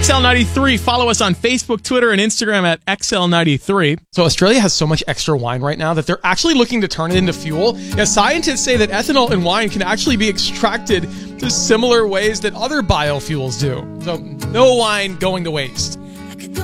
XL93. Follow us on Facebook, Twitter, and Instagram at XL93. So Australia has so much extra wine right now that they're actually looking to turn it into fuel. Yeah, scientists say that ethanol in wine can actually be extracted to similar ways that other biofuels do. So no wine going to waste.